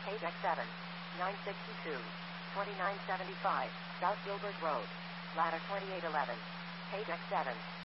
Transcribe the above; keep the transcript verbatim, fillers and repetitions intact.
Page X seven. nine sixty-two. twenty-nine seventy-five. South Gilbert Road. Ladder twenty-eight eleven. Page X seven.